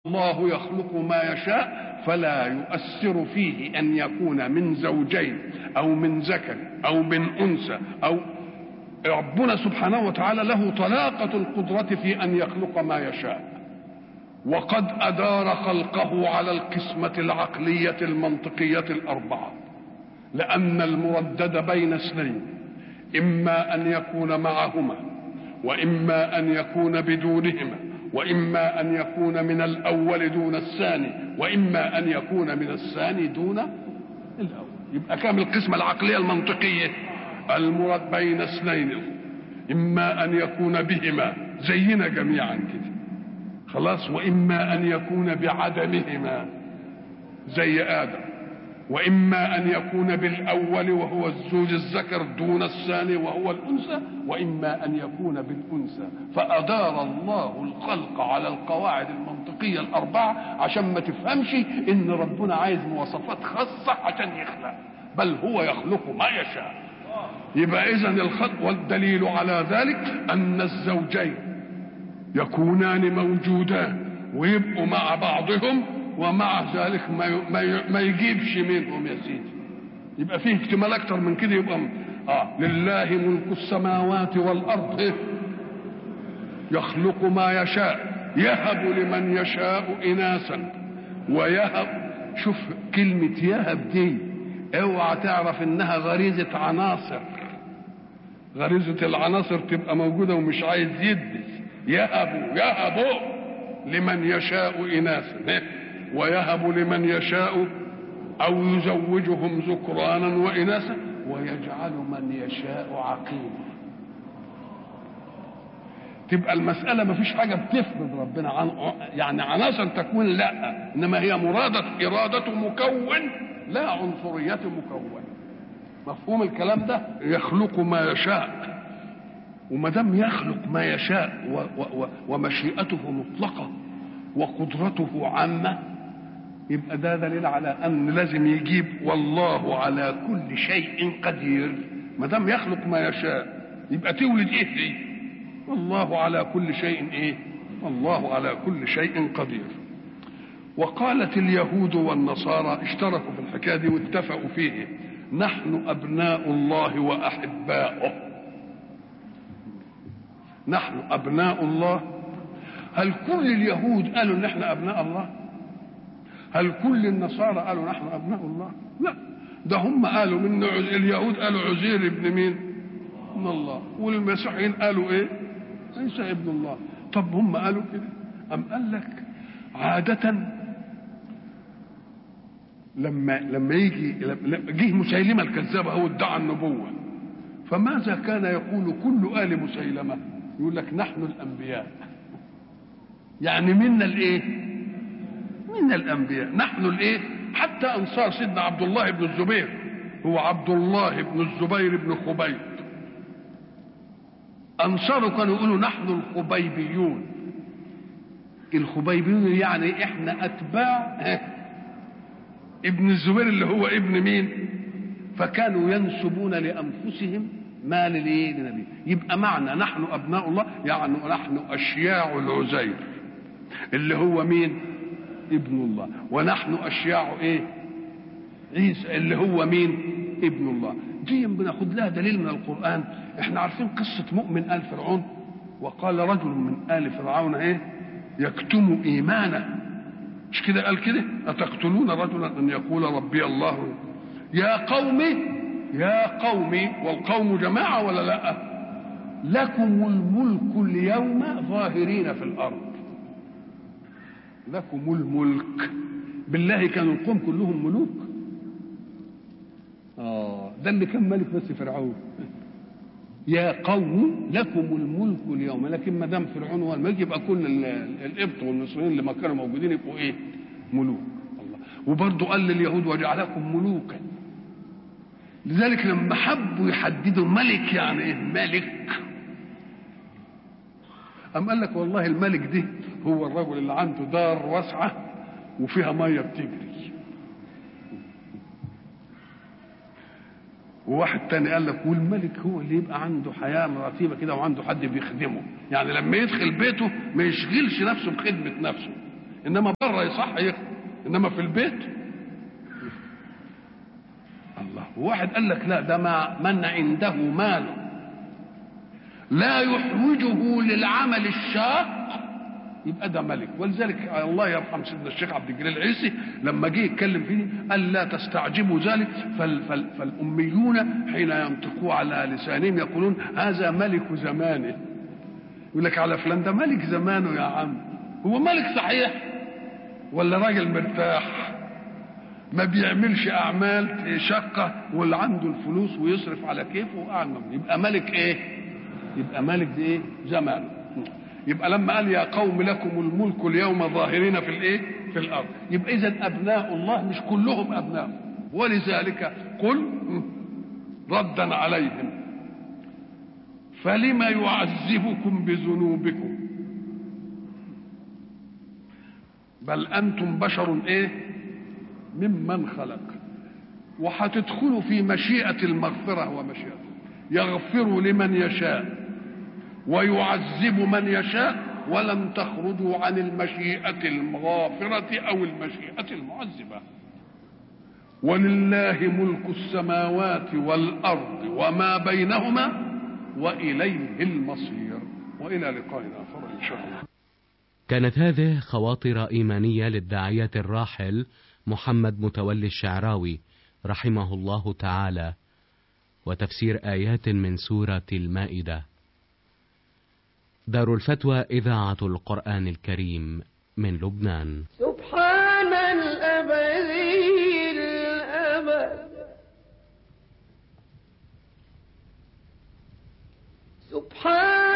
الله يخلق ما يشاء فلا يؤثر فيه أن يكون من زوجين أو من ذكر أو من أنثى أو ربنا سبحانه وتعالى له طلاقة القدرة في أن يخلق ما يشاء، وقد أدار خلقه على القسمة العقلية المنطقية الأربعة، لأن المردد بين اثنين إما أن يكون معهما وإما أن يكون بدونهما وإما أن يكون من الأول دون الثاني وإما أن يكون من الثاني دون الأول. يبقى كامل القسمة العقلية المنطقية المراد بين اثنين، إما أن يكون بهما زينا جميعا كده خلاص، وإما أن يكون بعدمهما زي آدم، وإما أن يكون بالأول وهو الزوج الذكر دون الثاني وهو الأنثى، وإما أن يكون بالأنثى. فأدار الله الخلق على القواعد المنطقية الأربعة عشان ما تفهمش إن ربنا عايز مواصفات خاصة عشان يخلق، بل هو يخلق ما يشاء. يبقى إذن الخلق، والدليل على ذلك أن الزوجين يكونان موجودان ويبقوا مع بعضهم ومع ذلك ما يجيبش منهم يا سيدي. يبقى فيه اكتمال اكتر من كده. يبقى لله ملك السماوات والارض يخلق ما يشاء يهب لمن يشاء اناثا ويهب. شوف كلمة يهب دي اوعى تعرف انها غريزة عناصر، غريزة العناصر تبقى موجودة ومش عايز يدي. يهب لمن يشاء اناثا ويهب لمن يشاء أو يزوجهم ذكرانا وإناثا ويجعل من يشاء عقيما. تبقى المسألة ما فيش حاجة بتفرض ربنا يعني عناصر تكون، لا، إنما هي إرادة مكون لا عنصرية مكون. مفهوم الكلام ده؟ يخلق ما يشاء، وما دام يخلق ما يشاء ومشيئته مطلقة وقدرته عامة، يبقى ده دليل على ان لازم يجيب والله على كل شيء قدير. ما دام يخلق ما يشاء يبقى تولد ايه دي؟ والله على كل شيء ايه؟ والله على كل شيء قدير. وقالت اليهود والنصارى اشتركوا في الحكايه دي واتفقوا فيه: نحن ابناء الله واحباؤه. نحن ابناء الله. هل كل اليهود قالوا ان احنا ابناء الله؟ هل كل النصارى قالوا نحن ابناء الله؟ لا، ده هم قالوا من اليهود قالوا عزير ابن مين؟ ابن الله. والمسيحيين قالوا ايه؟ عيسى ابن الله. طب هم قالوا كده ام قال لك عادة لما يجي جه مسيلمة الكذاب هو ادعى النبوة، فماذا كان يقول كل آل مسيلمة؟ يقول لك نحن الأنبياء، يعني منا الايه؟ من الانبياء. نحن الايه؟ حتى انصار سيدنا عبد الله بن الزبير هو عبد الله بن الزبير بن خبيب، انصاره كانوا يقولوا نحن الخبيبيون. الخبيبيون يعني احنا اتباع ابن الزبير اللي هو ابن مين؟ فكانوا ينسبون لانفسهم ما لنبي. يبقى معنى نحن ابناء الله يعني نحن اشياع العزير اللي هو مين؟ ابن الله. ونحن اشياع ايه؟ عيسى اللي هو مين؟ ابن الله. دي بناخد لها دليل من القرآن. احنا عارفين قصة مؤمن آل فرعون، وقال رجل من آل فرعون ايه؟ يكتم ايمانه. مش كده قال كده؟ اتقتلون رجلا ان يقول ربي الله؟ يا قومي والقوم جماعة ولا لا؟ لكم الملك اليوم ظاهرين في الارض. لكم الملك. بالله كانوا القوم كلهم ملوك؟ ده اللي كان ملك بس فرعون. يا قوم لكم الملك اليوم. لكن ما دام فرعون هو الملك يبقى كل القبط والمصريين اللي ما كانوا موجودين يبقوا ايه؟ ملوك. الله. وبرضه قال لليهود وجعلكم ملوكا. لذلك لما حبوا يحددوا ملك يعني ايه ملك، أم قال لك والله الملك ده هو الرجل اللي عنده دار واسعة وفيها مية بتجري. وواحد تاني قال لك والملك هو اللي يبقى عنده حياة رتيبة كده وعنده حد بيخدمه، يعني لما يدخل بيته ما يشغلش نفسه بخدمة نفسه، انما بره يصح يخدم، انما في البيت الله. وواحد قال لك لا، ده من عنده مال لا يحوجه للعمل الشاق يبقى ده ملك. ولذلك الله يرحم سيدنا الشيخ عبد الجليل العيسي لما جه يتكلم فيه قال لا تستعجبوا ذلك، فالأميون حين ينطقوا على لسانهم يقولون هذا ملك زمانه. يقول لك على فلان ده ملك زمانه يا عم. هو ملك صحيح ولا راجل مرتاح ما بيعملش اعمال شقه واللي عنده الفلوس ويصرف على كيفه وقاعد؟ يبقى ملك ايه؟ يبقى ملك دي ايه؟ زمانه. يبقى لما قال يا قوم لكم الملك اليوم ظاهرين في الايه؟ في الارض. يبقى اذا ابناء الله مش كلهم ابناء. ولذلك قل ردا عليهم فلما يعذبكم بذنوبكم بل انتم بشر ايه؟ ممن خلق. وهتدخلوا في مشيئة المغفرة ومشيئته، يغفر لمن يشاء ويعذب من يشاء، ولن تخرجوا عن المشيئة المغافرة أو المشيئة المعذبة. ولله ملك السماوات والأرض وما بينهما وإليه المصير. وإلى لقاء آخر إن شاء الله. كانت هذه خواطر إيمانية للداعية الراحل محمد متولي الشعراوي رحمه الله تعالى، وتفسير آيات من سورة المائدة. دار الفتوى إذاعة القرآن الكريم من لبنان. سبحان الأبدي الأبد، سبحان